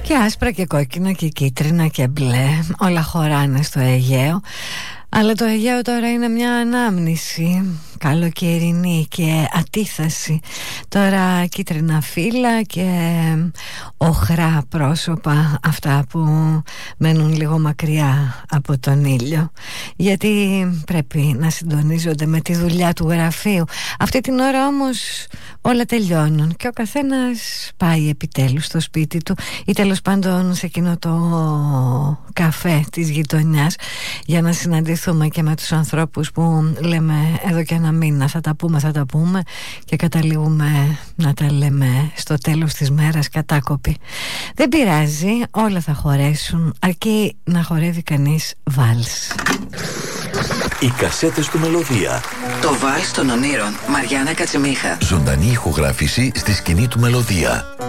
Και άσπρα και κόκκινα και κίτρινα και μπλε, όλα χωράνε στο Αιγαίο. Αλλά το Αιγαίο τώρα είναι μια ανάμνηση καλοκαιρινή και ατίθαση. Τώρα κίτρινα φύλλα και οχρά πρόσωπα, αυτά που μένουν λίγο μακριά από τον ήλιο, γιατί πρέπει να συντονίζονται με τη δουλειά του γραφείου. Αυτή την ώρα όμως όλα τελειώνουν και ο καθένας πάει επιτέλους στο σπίτι του ή τέλος πάντων σε εκείνο το καφέ της γειτονιάς, για να συναντηθούμε και με τους ανθρώπους που λέμε εδώ και ένα μήνα θα τα πούμε και καταλήγουμε να τα λέμε στο τέλος της μέρας κατάκοποι. Δεν πειράζει, όλα θα χωρέσουν, αρκεί να χορεύει κανείς βάλς. Οι κασέτες του Μελωδία. Το βάλς των ονείρων, Μαριάννα Κατσιμίχα. Ζωντανή ηχογράφηση στη σκηνή του Μελωδία.